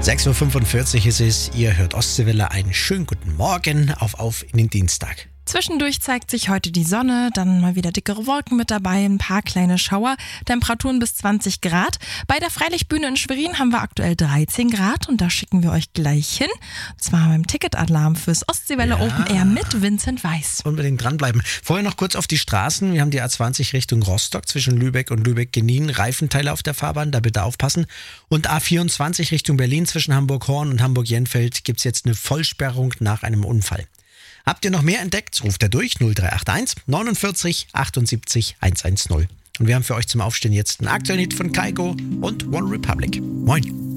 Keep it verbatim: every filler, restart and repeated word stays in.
sechs Uhr fünfundvierzig ist es, ihr hört Ostseewelle, einen schönen guten Morgen, auf auf in den Dienstag. Zwischendurch zeigt sich heute die Sonne, dann mal wieder dickere Wolken mit dabei, ein paar kleine Schauer, Temperaturen bis zwanzig Grad. Bei der Freilichtbühne in Schwerin haben wir aktuell dreizehn Grad und da schicken wir euch gleich hin. Und zwar beim Ticketalarm fürs Ostseewelle Ja. Open Air mit Vincent Weiss. Unbedingt dranbleiben. Vorher noch kurz auf die Straßen. Wir haben die A zwanzig Richtung Rostock zwischen Lübeck und Lübeck-Genin. Reifenteile auf der Fahrbahn, da bitte aufpassen. Und A vierundzwanzig Richtung Berlin zwischen Hamburg-Horn und Hamburg-Jenfeld gibt es jetzt eine Vollsperrung nach einem Unfall. Habt ihr noch mehr entdeckt? Ruft er durch null drei acht eins neunundvierzig achtundsiebzig hundertzehn. Und wir haben für euch zum Aufstehen jetzt einen aktuellen Hit von Kygo und One Republic. Moin.